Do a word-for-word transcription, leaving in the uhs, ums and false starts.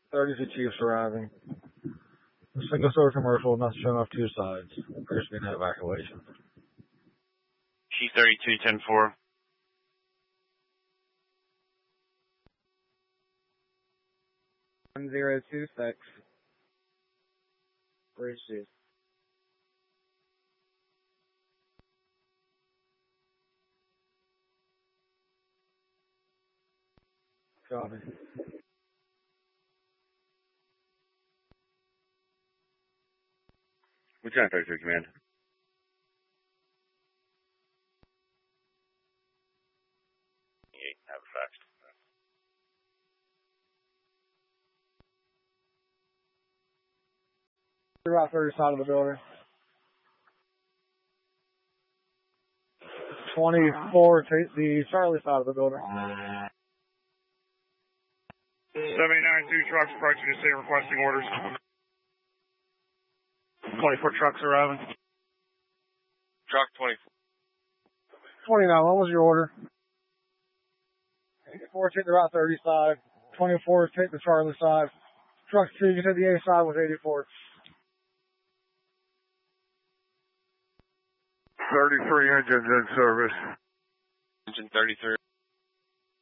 thirty-two Chiefs arriving. The single story commercial not showing off two sides. There's been an evacuation. Chief thirty-two, ten four. one zero two six. Bridge two. Copy. Lieutenant thirty-three, command. Eight, have a fax. Route thirty side of the building. twenty-four, take the Charlie side of the building. seventy-nine, two trucks approaching the city requesting orders. twenty-four trucks arriving. Truck twenty-four. twenty-nine, what was your order? eighty-four, take the Route thirty side. twenty-four, take the Charlie side. Truck two, you said the A side was eighty-four. thirty-three engines in service. Engine thirty-three.